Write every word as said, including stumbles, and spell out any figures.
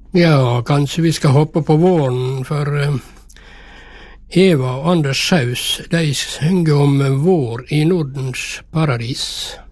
Ja, kanskje vi skal hoppe på våren, for eh, Eva og Anders Saus, de synger om vår i Nordens paradis.